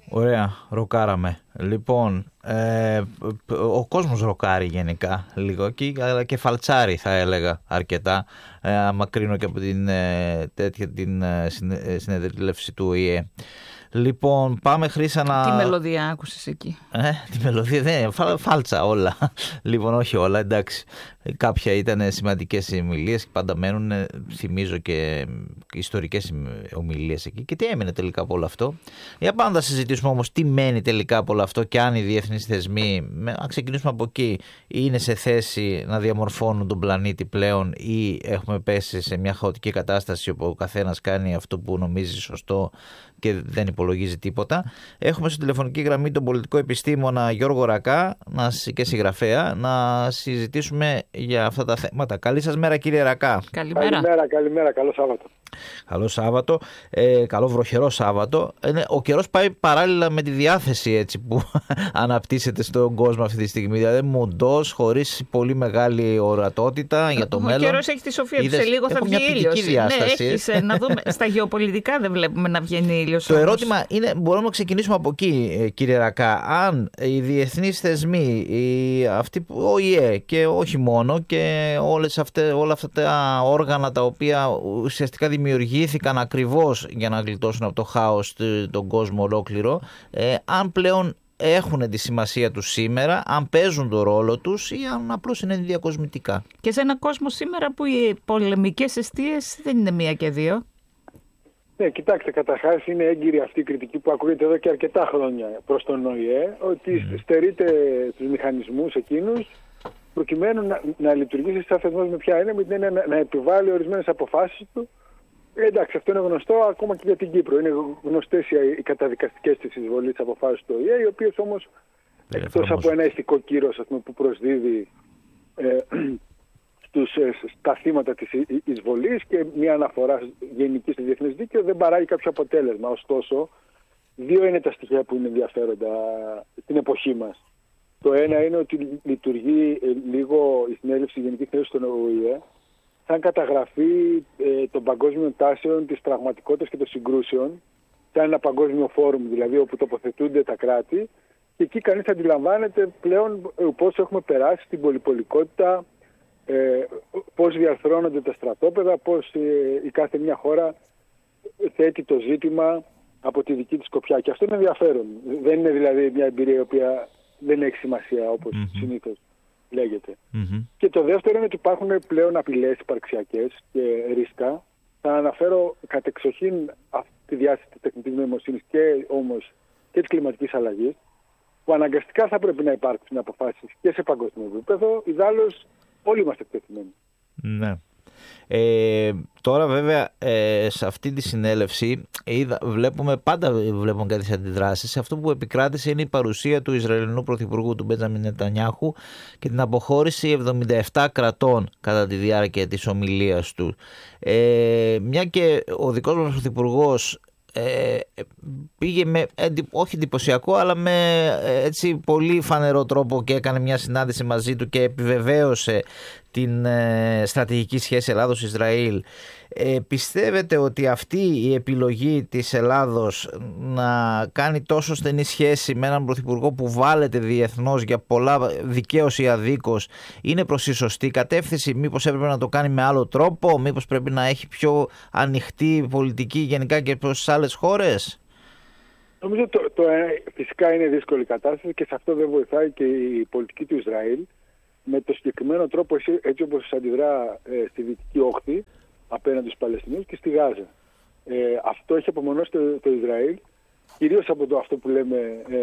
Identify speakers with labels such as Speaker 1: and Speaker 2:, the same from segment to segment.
Speaker 1: Ωραία, ροκάραμε. Λοιπόν, ο κόσμος ροκάρει γενικά λίγο, αλλά και φαλτσάρει θα έλεγα αρκετά, μακρύνω και από την συνεδρίαση του ΟΗΕ. Λοιπόν, πάμε Χρύσα να...
Speaker 2: Τι μελωδία άκουσες εκεί?
Speaker 1: Τη μελωδία δεν φάλτσα όλα. Λοιπόν, όχι όλα, εντάξει. Κάποια ήταν σημαντικές ομιλίες και πάντα μένουν, θυμίζω, και ιστορικές ομιλίες εκεί. Και τι έμεινε τελικά από όλο αυτό? Για πάμε να συζητήσουμε όμως τι μένει τελικά από όλο αυτό και αν οι διεθνείς θεσμοί, να ξεκινήσουμε από εκεί, είναι σε θέση να διαμορφώνουν τον πλανήτη πλέον ή έχουμε πέσει σε μια χαοτική κατάσταση όπου ο καθένας κάνει αυτό που νομίζει σωστό και δεν υπολογίζει τίποτα. Έχουμε στη τηλεφωνική γραμμή τον πολιτικό επιστήμονα Γιώργο Ρακά και συγγραφέα να συζητήσουμε για αυτά τα θέματα. Καλή σας μέρα, κύριε Ρακά.
Speaker 3: Καλημέρα, καλό Σάββατο.
Speaker 1: Καλό Σάββατο, καλό βροχερό Σάββατο. Ο καιρός πάει παράλληλα με τη διάθεση έτσι που αναπτύσσεται στον κόσμο αυτή τη στιγμή. Δηλαδή μουντός, χωρίς πολύ μεγάλη ορατότητα για το μέλλον.
Speaker 2: Ο καιρός έχει τη σοφία του, σε λίγο θα βγει ήλιος. Ναι, έχεις, να δούμε. Στα γεωπολιτικά δεν βλέπουμε να βγαίνει ήλιος.
Speaker 1: Το ερώτημα είναι, μπορούμε να ξεκινήσουμε από εκεί, κύριε Ρακά. Αν οι διεθνείς θεσμοί, αυτοί, ο ΟΗΕ και όχι μόνο, και όλα αυτά τα όργανα τα οποία ουσιαστικά δημιουργήθηκαν ακριβώς για να γλιτώσουν από το χάος τον κόσμο ολόκληρο, αν πλέον έχουν τη σημασία τους σήμερα, αν παίζουν το ρόλο τους ή αν απλώς είναι διακοσμητικά.
Speaker 2: Και σε έναν κόσμο σήμερα που οι πολεμικές εστίες δεν είναι μία και δύο.
Speaker 3: Ναι, κοιτάξτε, καταρχάς είναι έγκυρη αυτή η κριτική που ακούγεται εδώ και αρκετά χρόνια προς τον ΟΗΕ, ότι στερείται τους μηχανισμούς εκείνους προκειμένου να λειτουργήσει σαν θεσμός με ποια είναι, με την έννοια να επιβάλλει ορισμένες αποφάσεις του. Εντάξει, αυτό είναι γνωστό ακόμα και για την Κύπρο. Είναι γνωστές οι καταδικαστικές της εισβολής της αποφάσεις του ΟΗΕ, οι οποίες όμως, εκτός από ένα ηθικό κύρος που προσδίδει στα θύματα της εισβολής και μια αναφορά γενική στο διεθνές δίκαιο, δεν παράγει κάποιο αποτέλεσμα. Ωστόσο, δύο είναι τα στοιχεία που είναι ενδιαφέροντα στην εποχή μας. Το ένα είναι ότι λειτουργεί λίγο η συνέλευση γενικής συνέλευσης των ΟΗΕ σαν καταγραφή των παγκόσμιων τάσεων, της πραγματικότητας και των συγκρούσεων, σαν ένα παγκόσμιο φόρουμ δηλαδή όπου τοποθετούνται τα κράτη, και εκεί κανείς αντιλαμβάνεται πλέον πώς έχουμε περάσει στην πολυπολικότητα, πώς διαρθρώνονται τα στρατόπεδα, πώς η κάθε μια χώρα θέτει το ζήτημα από τη δική της σκοπιά. Και αυτό είναι ενδιαφέρον. Δεν είναι δηλαδή μια εμπειρία η οποία δεν έχει σημασία όπως συνήθως λέγεται. Και το δεύτερο είναι ότι υπάρχουν πλέον απειλές υπαρξιακές και ρίσκα. Θα αναφέρω κατεξοχήν αυτή τη διάσταση της τεχνητής νοημοσύνης και όμως και της κλιματικής αλλαγής, που αναγκαστικά θα πρέπει να υπάρξουν αποφάσεις και σε παγκόσμιο επίπεδο, ιδάλλως όλοι είμαστε εκτεθειμένοι.
Speaker 1: Ναι. Τώρα βέβαια σε αυτή τη συνέλευση πάντα βλέπουμε κάποιες αντιδράσεις. Αυτό που επικράτησε είναι η παρουσία του Ισραηλινού Πρωθυπουργού, του Μπέντζαμιν Νετανιάχου, και την αποχώρηση 77 κρατών κατά τη διάρκεια της ομιλίας του. Μια και ο δικός μας Πρωθυπουργός πήγε με όχι εντυπωσιακό αλλά με έτσι πολύ φανερό τρόπο και έκανε μια συνάντηση μαζί του και επιβεβαίωσε την στρατηγική σχέση Ελλάδος-Ισραήλ. Πιστεύετε ότι αυτή η επιλογή της Ελλάδος να κάνει τόσο στενή σχέση με έναν πρωθυπουργό που βάλεται διεθνώς για πολλά δικαίως ή αδίκως είναι προς τη σωστή κατεύθυνση? Μήπως έπρεπε να το κάνει με άλλο τρόπο? Μήπως πρέπει να έχει πιο ανοιχτή πολιτική γενικά και προς τις άλλες χώρες?
Speaker 3: Νομίζω φυσικά είναι δύσκολη κατάσταση και σε αυτό δεν βοηθάει και η πολιτική του Ισραήλ με το συγκεκριμένο τρόπο έτσι όπως αντιδρά στη Δυτική Όχθη απέναντι στους Παλαιστινίους και στη Γάζα. Αυτό έχει απομονώσει το Ισραήλ, κυρίως από αυτό που λέμε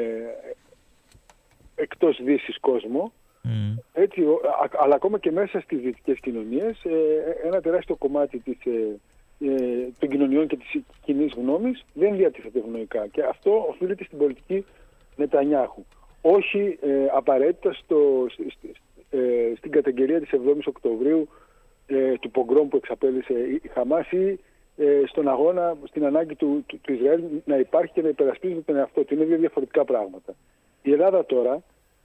Speaker 3: εκτός Δύσης κόσμο, έτσι, αλλά ακόμα και μέσα στις δυτικές κοινωνίες ένα τεράστιο κομμάτι των κοινωνιών και της κοινής γνώμης δεν διατίθεται ευνοϊκά. Και αυτό οφείλεται στην πολιτική Νετανιάχου. Όχι απαραίτητα στην καταγγελία της 7ης Οκτωβρίου του πογκρόμ που εξαπέλυσε η Χαμάς ή στον αγώνα, στην ανάγκη του Ισραήλ να υπάρχει και να υπερασπίζεται τον εαυτό του. Είναι δύο διαφορετικά πράγματα. Η Ελλάδα τώρα,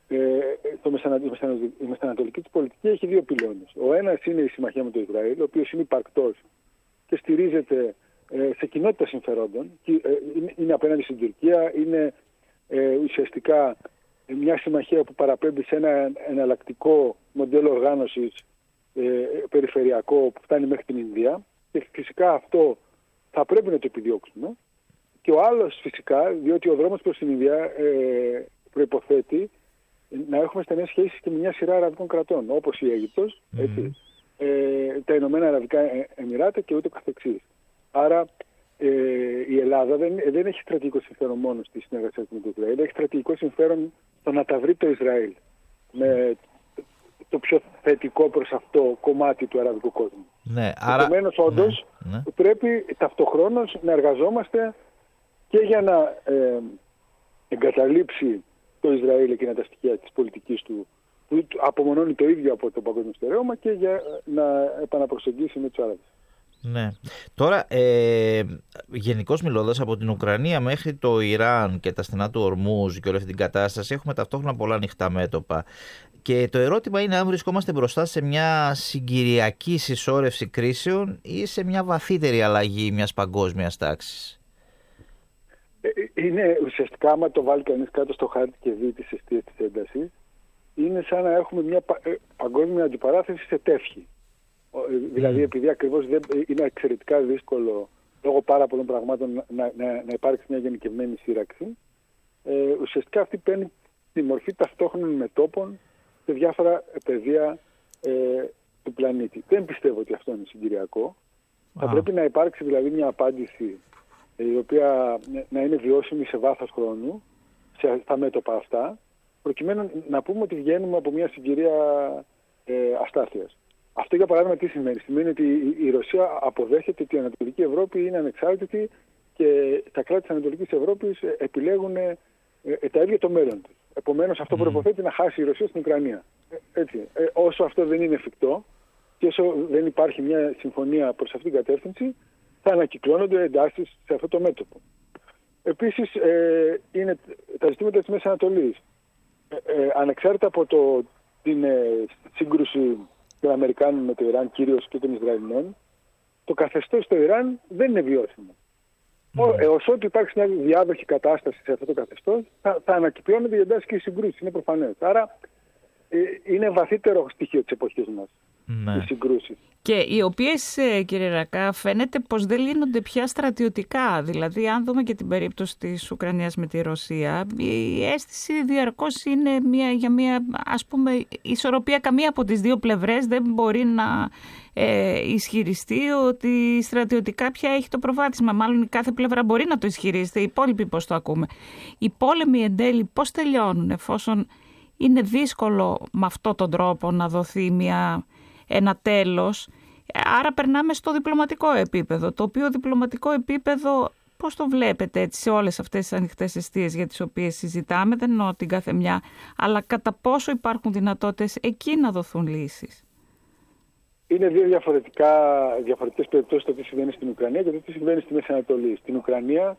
Speaker 3: η μεσανατολική της πολιτική έχει δύο πυλώνες. Ο ένας είναι η συμμαχία με το Ισραήλ, ο οποίος είναι υπαρκτός και στηρίζεται σε κοινότητα συμφερόντων. Είναι απέναντι στην Τουρκία, είναι ουσιαστικά μια συμμαχία που παραπέμπει σε ένα εναλλακτικό μοντέλο οργάνωσης περιφερειακό που φτάνει μέχρι την Ινδία, και φυσικά αυτό θα πρέπει να το επιδιώξουμε. Και ο άλλος φυσικά, διότι ο δρόμος προς την Ινδία προϋποθέτει να έχουμε στενές σχέσεις και με μια σειρά αραβικών κρατών, όπως η Αίγυπτος, τα Ηνωμένα Αραβικά Εμιράτα και ούτω καθεξής. Άρα η Ελλάδα δεν έχει στρατηγικό συμφέρον μόνο στη συνεργασία με το Ισραήλ, έχει στρατηγικό συμφέρον στο να τα βρει το Ισραήλ με το πιο θετικό προς αυτό κομμάτι του αραβικού κόσμου.
Speaker 1: Ναι,
Speaker 3: επομένως, όντως, πρέπει ταυτοχρόνως να εργαζόμαστε και για να εγκαταλείψει το Ισραήλ εκείνα τα στοιχεία της πολιτικής του που απομονώνει το ίδιο από το παγκόσμιο στερέωμα, και για να επαναπροσεγγίσει με τους Άραβες.
Speaker 1: Ναι. Τώρα, γενικώς μιλώντας, από την Ουκρανία μέχρι το Ιράν και τα στενά του Ορμούζ και όλη αυτή την κατάσταση, έχουμε ταυτόχρονα πολλά ανοιχτά μέτωπα. Και το ερώτημα είναι αν βρισκόμαστε μπροστά σε μια συγκυριακή συσσόρευση κρίσεων ή σε μια βαθύτερη αλλαγή μιας παγκόσμιας τάξης.
Speaker 3: Είναι ουσιαστικά, άμα το βάλει κανείς κάτω στο χάρτη και δει τις αιστείες της έντασης, είναι σαν να έχουμε μια παγκόσμια αντιπαράθεση σε τεύχη. Δηλαδή, επειδή ακριβώς είναι εξαιρετικά δύσκολο λόγω πάρα πολλών πραγμάτων να υπάρξει μια γενικευμένη σύραξη, ουσιαστικά αυτή παίρνει τη μορφή ταυτόχρονων μετώπων σε διάφορα πεδία του πλανήτη. Δεν πιστεύω ότι αυτό είναι συγκυριακό. Θα πρέπει να υπάρξει δηλαδή μια απάντηση η οποία να είναι βιώσιμη σε βάθος χρόνου στα μέτωπα αυτά, προκειμένου να πούμε ότι βγαίνουμε από μια συγκυρία αστάθειας. Αυτό, για παράδειγμα, τι σημαίνει? Σημαίνει ότι η Ρωσία αποδέχεται ότι η Ανατολική Ευρώπη είναι ανεξάρτητη και τα κράτη της Ανατολικής Ευρώπης επιλέγουν τα ίδια το μέλλον τους. Επομένως, αυτό προϋποθέτει να χάσει η Ρωσία στην Ουκρανία. Έτσι. Όσο αυτό δεν είναι εφικτό και όσο δεν υπάρχει μια συμφωνία προς αυτήν την κατεύθυνση, θα ανακυκλώνονται εντάσεις σε αυτό το μέτωπο. Επίσης, είναι τα ζητήματα της Μέσης Ανατολής. Ανεξάρτητα από την σύγκρουση των Αμερικάνων με το Ιράν, κυρίως και των Ισραηλινών, το καθεστώς στο Ιράν δεν είναι βιώσιμο. Ως ό,τι υπάρξει μια διάδοχη κατάσταση σε αυτό το καθεστώς, θα ανακυκλώνονται οι εντάσεις και οι συγκρούσεις. Είναι προφανές. Άρα είναι βαθύτερο στοιχείο της εποχής μας. Οι συγκρούσεις.
Speaker 2: Και οι οποίες, κύριε Ρακά, φαίνεται πως δεν λύνονται πια στρατιωτικά. Δηλαδή, αν δούμε και την περίπτωση της Ουκρανίας με τη Ρωσία, η αίσθηση διαρκώς είναι για μια, ας πούμε, ισορροπία. Καμία από τις δύο πλευρές δεν μπορεί να ισχυριστεί ότι στρατιωτικά πια έχει το προβάδισμα. Μάλλον η κάθε πλευρά μπορεί να το ισχυρίζεται. Οι υπόλοιποι πώς το ακούμε? Οι πόλεμοι εν τέλει πώς τελειώνουν, εφόσον είναι δύσκολο με αυτόν τον τρόπο να δοθεί ένα τέλος? Άρα περνάμε στο διπλωματικό επίπεδο, το οποίο διπλωματικό επίπεδο πώς το βλέπετε έτσι, σε όλες αυτές τις ανοιχτές εστίες για τις οποίες συζητάμε? Δεν εννοώ την κάθε μια, αλλά κατά πόσο υπάρχουν δυνατότητες εκεί να δοθούν λύσεις?
Speaker 3: Είναι δύο διαφορετικές περιπτώσεις το τι συμβαίνει στην Ουκρανία και το τι συμβαίνει στη Μέση Ανατολή. Στην Ουκρανία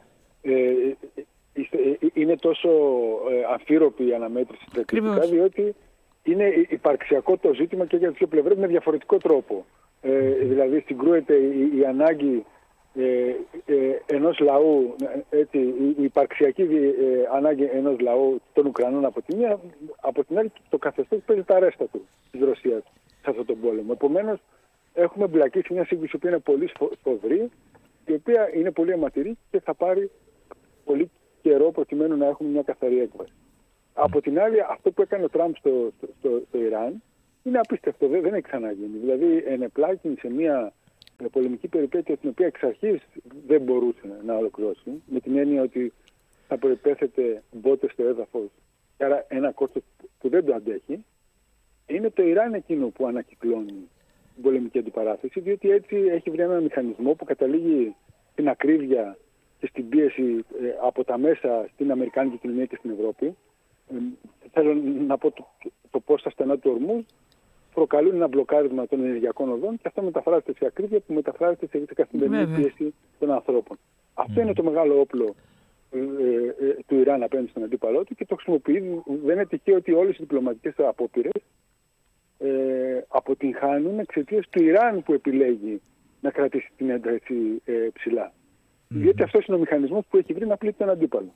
Speaker 3: είναι τόσο αμφίροπη η αναμέτρηση στρατιωτικά, διότι είναι υπαρξιακό το ζήτημα και για τις δύο πλευρές με διαφορετικό τρόπο. Δηλαδή συγκρούεται η ανάγκη ενός λαού, έτσι, η υπαρξιακή ανάγκη ενός λαού των Ουκρανών από τη μία, από την άλλη το καθεστώς παίζει τα ρέστα του της Ρωσίας σε αυτόν τον πόλεμο. Επομένως έχουμε μπλακεί σε μια σύγκριση που είναι πολύ σφοδρή, η οποία είναι πολύ αιματηρή και θα πάρει πολύ καιρό προκειμένου να έχουμε μια καθαρή έκβαση. Από την άλλη, αυτό που έκανε ο Τραμπ στο Ιράν είναι απίστευτο, δεν έχει ξαναγίνει. Δηλαδή, ενεπλάκη σε μια πολεμική περιπέτεια την οποία εξ αρχής δεν μπορούσε να ολοκληρώσει, με την έννοια ότι θα προϋπέθεται μπότες στο έδαφος, άρα ένα κόστος που δεν το αντέχει. Είναι το Ιράν εκείνο που ανακυκλώνει την πολεμική αντιπαράθεση, διότι έτσι έχει βρει έναν μηχανισμό που καταλήγει στην ακρίβεια και στην πίεση από τα μέσα στην Αμερικάνικη κοινωνία και στην Ευρώπη. Θέλω να πω το πώς τα στενά του Ορμούζ προκαλούν ένα μπλοκάρισμα των ενεργειακών οδών και αυτό μεταφράζεται σε ακρίβεια που μεταφράζεται σε καθημερινή πίεση των ανθρώπων. Αυτό είναι το μεγάλο όπλο του Ιράν απέναντι στον αντίπαλό του και το χρησιμοποιεί. Δεν είναι τυχαίο ότι όλες οι διπλωματικές απόπειρες αποτυγχάνουν εξαιτίας του Ιράν που επιλέγει να κρατήσει την ένταση ψηλά. Διότι αυτός είναι ο μηχανισμός που έχει βρει να πλήττει τον αντίπαλο.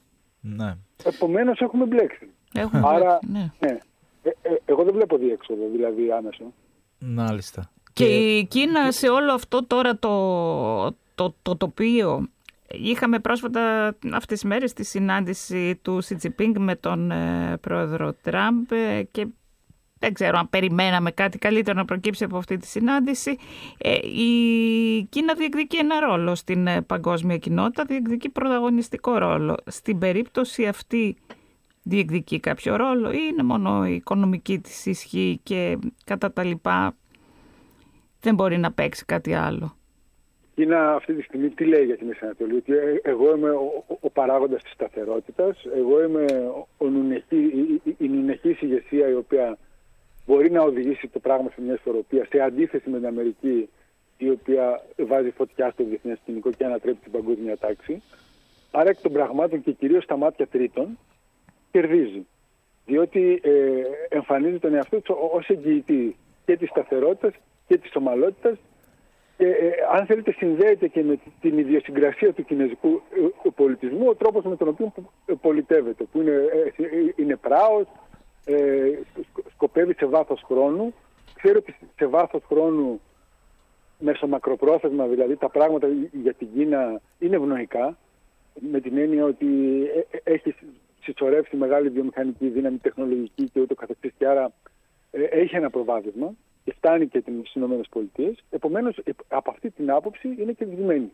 Speaker 1: Ναι.
Speaker 3: Επομένως έχουμε μπλέξει. Άρα, ναι. Εγώ δεν βλέπω διέξοδο, δηλαδή άμεσο.
Speaker 1: Μάλιστα.
Speaker 2: Και η Κίνα σε όλο αυτό τώρα το τοπίο. Είχαμε πρόσφατα αυτές τις μέρες τη συνάντηση του Σι Τζινπίνγκ με τον πρόεδρο Τραμπ και δεν ξέρω αν περιμέναμε κάτι καλύτερο να προκύψει από αυτή τη συνάντηση. Η Κίνα διεκδικεί ένα ρόλο στην παγκόσμια κοινότητα, διεκδικεί πρωταγωνιστικό ρόλο. Στην περίπτωση αυτή διεκδικεί κάποιο ρόλο ή είναι μόνο η οικονομική της ισχύ και κατά τα λοιπά δεν μπορεί να παίξει κάτι άλλο?
Speaker 3: Η Κίνα αυτή τη στιγμή τι λέει για τη Μέση Ανατολή? Ότι εγώ είμαι ο παράγοντας της σταθερότητας, εγώ είμαι η νουνεχής ηγεσία η οποία μπορεί να οδηγήσει το πράγμα σε μια ισορροπία, σε αντίθεση με την Αμερική, η οποία βάζει φωτιά στο διεθνές σκηνικό και ανατρέπει την παγκόσμια τάξη. Άρα εκ των πραγμάτων και κυρίως στα μάτια τρίτων κερδίζει. Διότι εμφανίζει τον εαυτό του ως εγγυητή και της σταθερότητας και της ομαλότητας και αν θέλετε συνδέεται και με την ιδιοσυγκρασία του κινέζικου πολιτισμού ο τρόπος με τον οποίο πολιτεύεται, που είναι πράος, σκοπεύει σε βάθος χρόνου, ξέρει ότι σε βάθος χρόνου μέσω μακροπρόθεσμα δηλαδή τα πράγματα για την Κίνα είναι ευνοϊκά, με την έννοια ότι έχει συσσωρεύσει μεγάλη βιομηχανική δύναμη, τεχνολογική και ούτω καθεξής και άρα έχει ένα προβάδισμα και φτάνει και τις ΗΠΑ. Επομένως, από αυτή την άποψη είναι κερδισμένη.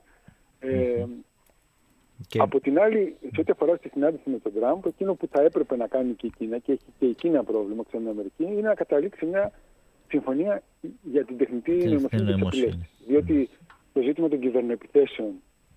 Speaker 3: Και... Από την άλλη, σε ό,τι αφορά στη συνάντηση με τον Τραμπ, εκείνο που θα έπρεπε να κάνει και η Κίνα, και έχει και η Κίνα πρόβλημα ξέρετε, στην Αμερική, είναι να καταλήξει μια συμφωνία για την τεχνητή νοημοσύνη και τις απειλές. Διότι το ζήτημα των κυβερνοεπιθέσεων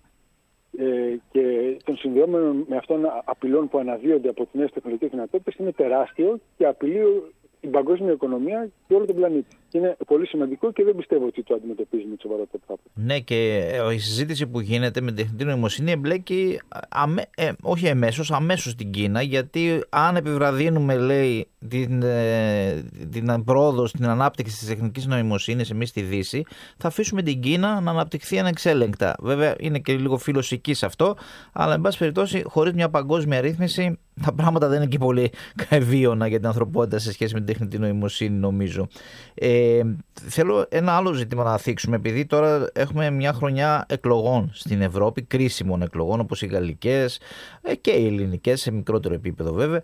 Speaker 3: και των συνδυόμενων με αυτών απειλών που αναδύονται από τις νέες τεχνολογικές δυνατότητες είναι τεράστιο και απειλεί την παγκόσμια οικονομία και όλο τον πλανήτη. Είναι πολύ σημαντικό και δεν πιστεύω ότι το αντιμετωπίζουμε με τη σοβαρότητα που θα πρέπει.
Speaker 1: Ναι, και η συζήτηση που γίνεται με την τεχνητή νοημοσύνη εμπλέκει όχι αμέσως την Κίνα, γιατί αν επιβραδύνουμε, λέει, την πρόοδο στην ανάπτυξη της τεχνητής νοημοσύνης εμείς στη Δύση, θα αφήσουμε την Κίνα να αναπτυχθεί ανεξέλεγκτα. Βέβαια είναι και λίγο φιλοσική σε αυτό, αλλά εν πάση περιπτώσει χωρίς μια παγκόσμια ρύθμιση τα πράγματα δεν είναι και πολύ ευίωνα για την ανθρωπότητα σε σχέση με την τεχνητή νοημοσύνη, νομίζω. Θέλω ένα άλλο ζήτημα να θίξουμε, επειδή τώρα έχουμε μια χρονιά εκλογών στην Ευρώπη, κρίσιμων εκλογών όπως οι γαλλικές και οι ελληνικές σε μικρότερο επίπεδο βέβαια,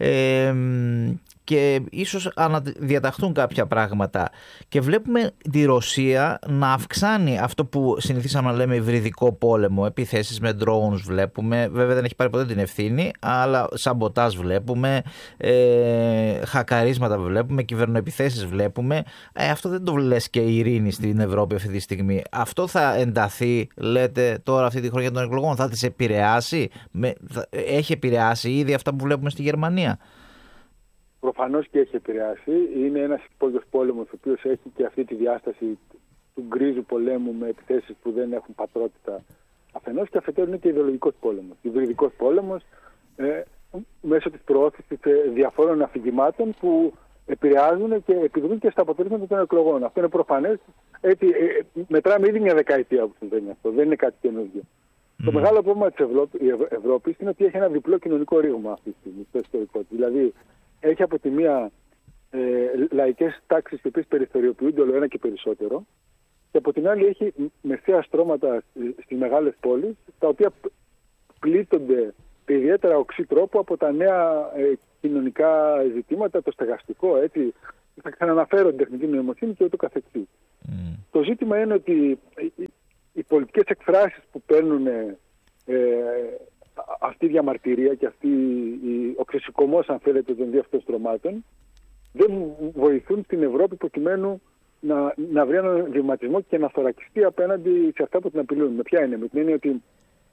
Speaker 1: και ίσως αναδιαταχθούν κάποια πράγματα και βλέπουμε τη Ρωσία να αυξάνει αυτό που συνηθίσαμε να λέμε υβριδικό πόλεμο, επιθέσεις με drones βλέπουμε, βέβαια δεν έχει πάρει ποτέ την ευθύνη, αλλά σαμποτάζ βλέπουμε, χακαρίσματα βλέπουμε, κυβερνοεπιθέσεις βλέπουμε. Αυτό δεν το λες και η ειρήνη στην Ευρώπη αυτή τη στιγμή. Αυτό θα ενταθεί, λέτε, τώρα αυτή τη χρονιά των εκλογών, θα τις επηρεάσει, έχει επηρεάσει ήδη αυτά που βλέπουμε στη Γερμανία?
Speaker 3: Προφανώς και έχει επηρεάσει. Είναι ένας υπόγειος πόλεμος ο οποίος έχει και αυτή τη διάσταση του γκρίζου πολέμου με επιθέσεις που δεν έχουν πατρότητα αφενός, και αφετέρου είναι και ιδεολογικός πόλεμος. Υβριδικός πόλεμος μέσω της προώθησης διαφόρων αφηγημάτων που επηρεάζουν και επιδρούν και στα αποτελέσματα των εκλογών. Αυτό είναι προφανές. Έτσι, μετράμε ήδη μια δεκαετία που συμβαίνει αυτό. Δεν είναι κάτι καινούργιο. Το μεγάλο πρόβλημα της Ευρώπης είναι ότι έχει ένα διπλό κοινωνικό ρήγμα αυτή τη στιγμή στο ιστορικό της. Δηλαδή, έχει από τη μία λαϊκές τάξεις οι οποίες περιθωριοποιούνται όλο ένα και περισσότερο, και από την άλλη έχει μεσαία στρώματα στις μεγάλες πόλεις, τα οποία πλήττονται με ιδιαίτερα οξύ τρόπο από τα νέα κοινωνικά ζητήματα, το στεγαστικό, έτσι. Θα ξαναναφέρω την τεχνητή νοημοσύνη και ούτω καθεξής. Το ζήτημα είναι ότι οι πολιτικές εκφράσεις που παίρνουν αυτή η διαμαρτυρία και ο ξεσηκωμός, αν θέλετε, των δύο αυτών στρωμάτων δεν βοηθούν την Ευρώπη προκειμένου να βρει έναν βηματισμό και να θωρακιστεί απέναντι σε αυτά που την απειλούν. Με ποια είναι? Με την έννοια ότι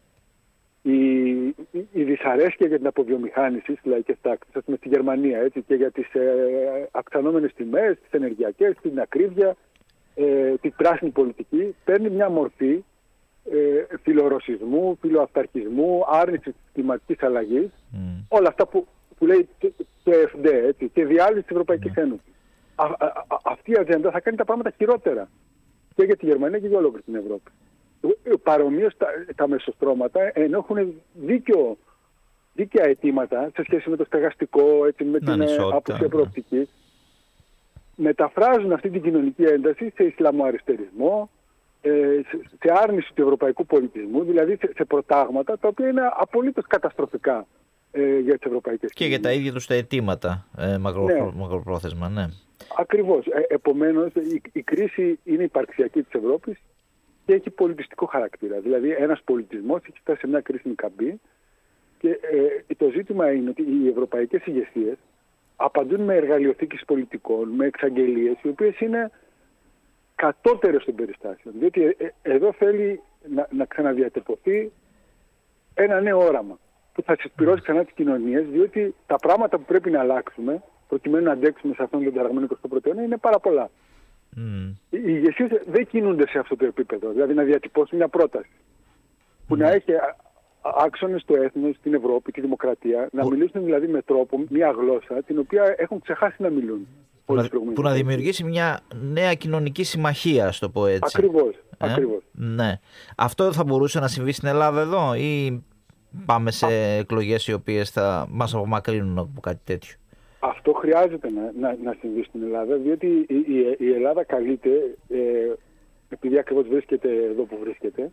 Speaker 3: η δυσαρέσκεια για την αποβιομηχάνηση στις λαϊκές τάξεις, ας πούμε στη Γερμανία, έτσι, και για τις αυξανόμενες τιμές, τις ενεργειακές, την ακρίβεια, την πράσινη πολιτική, παίρνει μια μορφή φιλορωσισμού, φιλοαυταρχισμού, άρνησης της κλιματικής αλλαγής, όλα αυτά που λέει το ΕΦΔ, έτσι, και διάλυση της Ευρωπαϊκής Ένωσης. Αυτή η ατζέντα θα κάνει τα πράγματα χειρότερα και για τη Γερμανία και για ολόκληρη την Ευρώπη. Παρομοίως τα μεσοστρώματα, ενώ έχουν δίκιο δίκαια αιτήματα σε σχέση με το στεγαστικό, έτσι, με την απουσία προοπτικής, μεταφράζουν αυτή την κοινωνική ένταση σε ισλαμοαριστερισμό, σε άρνηση του ευρωπαϊκού πολιτισμού, δηλαδή σε προτάγματα τα οποία είναι απολύτως καταστροφικά για τις ευρωπαϊκές κοινωνίες.
Speaker 1: Και για τα ίδια τους τα αιτήματα μακροπρόθεσμα, ναι.
Speaker 3: Ακριβώς. Επομένως, η κρίση είναι υπαρξιακή της Ευρώπης και έχει πολιτιστικό χαρακτήρα. Δηλαδή, ένας πολιτισμός έχει φτάσει σε μια κρίσιμη καμπή και το ζήτημα είναι ότι οι ευρωπαϊκές ηγεσίες απαντούν με εργαλειοθήκες πολιτικών, με εξαγγελίες, οι οποίες είναι κατώτερες των περιστάσεων. Διότι εδώ θέλει να ξαναδιατυπωθεί ένα νέο όραμα που θα συσπυρώσει ξανά τις κοινωνίες, διότι τα πράγματα που πρέπει να αλλάξουμε προκειμένου να αντέξουμε σε αυτόν τον ταραγμένο 21ο αιώνα είναι πάρα πολλά. Οι ηγεσίες δεν κινούνται σε αυτό το επίπεδο, δηλαδή να διατυπώσουν μια πρόταση που να έχει άξονες το έθνος, την Ευρώπη, τη δημοκρατία, να μιλήσουν δηλαδή με τρόπο, μια γλώσσα την οποία έχουν ξεχάσει να μιλούν.
Speaker 1: Που να δημιουργήσει μια νέα κοινωνική συμμαχία, ας το πω έτσι.
Speaker 3: Ακριβώς.
Speaker 1: Ναι. Αυτό θα μπορούσε να συμβεί στην Ελλάδα εδώ ή πάμε σε εκλογές οι οποίες θα μας απομακρύνουν από κάτι τέτοιο?
Speaker 3: Αυτό χρειάζεται να συμβεί στην Ελλάδα, διότι η Ελλάδα καλείται, επειδή ακριβώς βρίσκεται εδώ που βρίσκεται,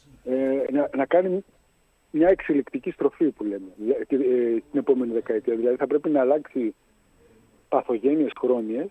Speaker 3: να κάνει μια εξελικτική στροφή που λέμε την επόμενη δεκαετία. Δηλαδή θα πρέπει να αλλάξει παθογένειες χρόνιες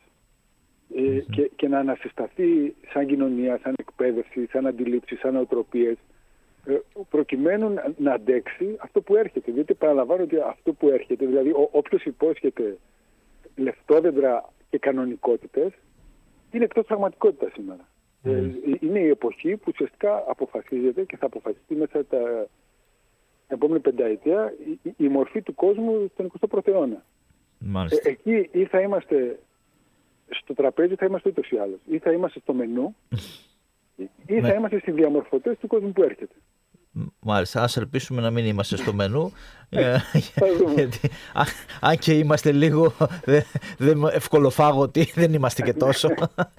Speaker 3: και να ανασυσταθεί σαν κοινωνία, σαν εκπαίδευση, σαν αντιλήψεις, σαν νοοτροπίες, προκειμένου να αντέξει αυτό που έρχεται. Διότι παραλαμβάνω ότι αυτό που έρχεται, δηλαδή όποιος υπόσχεται λεφτόδεντρα και κανονικότητες, είναι εκτός πραγματικότητας σήμερα. Είναι η εποχή που ουσιαστικά αποφασίζεται και θα αποφασιστεί μέσα την επόμενη πενταετία η μορφή του κόσμου στον 21ο αιώνα. Εκεί ή θα είμαστε στο τραπέζι, θα είμαστε ούτως ή άλλως. Ή θα είμαστε στο μενού, ή θα είμαστε στις διαμορφωτές του κόσμου που έρχεται.
Speaker 1: Μάλιστα, ας ελπίσουμε να μην είμαστε στο μενού, γιατί αν και είμαστε λίγο ευκολοφάγωτοι, δεν είμαστε και τόσο.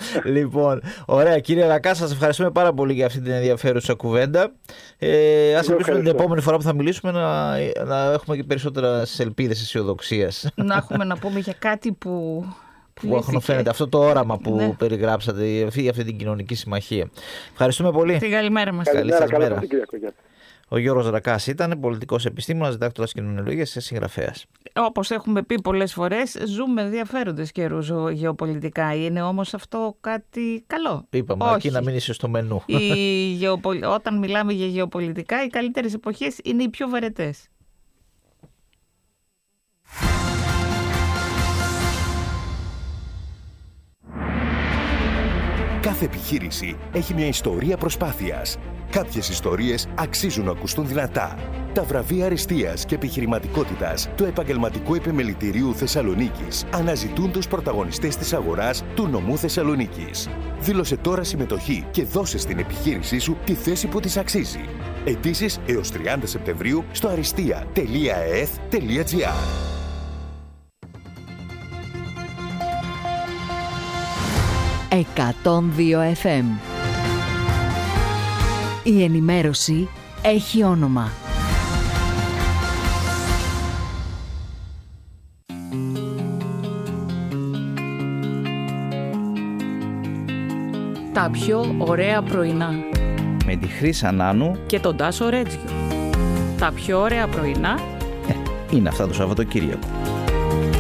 Speaker 1: Λοιπόν, κύριε Ρακά, σας ευχαριστούμε πάρα πολύ για αυτή την ενδιαφέρουσα κουβέντα. Ας ελπίσουμε την επόμενη φορά που θα μιλήσουμε να έχουμε και περισσότερες ελπίδες αισιοδοξίας.
Speaker 2: Να έχουμε να πούμε για κάτι που
Speaker 1: φαίνεται αυτό το όραμα που περιγράψατε για αυτή την κοινωνική συμμαχία. Ευχαριστούμε πολύ.
Speaker 2: Την καλημέρα μας.
Speaker 1: Καλή σας μέρα. Ο Γιώργος Ρακάς ήταν πολιτικός επιστήμονας, διδάκτορας κοινωνιολογίας και συγγραφέας. Όπως έχουμε πει πολλές φορές, ζούμε ενδιαφέροντες καιρούς γεωπολιτικά. Είναι όμως αυτό κάτι καλό? Είπαμε, αρκεί να μην είσαι στο μενού. Όταν μιλάμε για γεωπολιτικά, οι καλύτερες εποχές είναι οι πιο βαρετές.
Speaker 4: Κάθε επιχείρηση έχει μια ιστορία προσπάθειας. Κάποιες ιστορίες αξίζουν να ακουστούν δυνατά. Τα βραβεία αριστείας και επιχειρηματικότητας του Επαγγελματικού Επιμελητηρίου Θεσσαλονίκης αναζητούν τους πρωταγωνιστές της αγοράς του νομού Θεσσαλονίκης. Δήλωσε τώρα συμμετοχή και δώσε στην επιχείρησή σου τη θέση που της αξίζει. Αιτήσεις έως 30 Σεπτεμβρίου στο aristia.eeth.gr.
Speaker 5: 102 FM. Η ενημέρωση έχει όνομα. Τα πιο ωραία πρωινά.
Speaker 1: Με τη Χρύσα Νάνου
Speaker 2: και τον Τάσο Ρέτζιο. Τα πιο ωραία πρωινά
Speaker 1: είναι αυτά το Σαββατοκύριακο.